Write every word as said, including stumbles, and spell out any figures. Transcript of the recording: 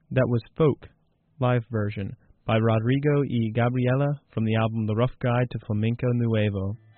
That was Folk, live version, by Rodrigo y Gabriela from the album The Rough Guide to Flamenco Nuevo.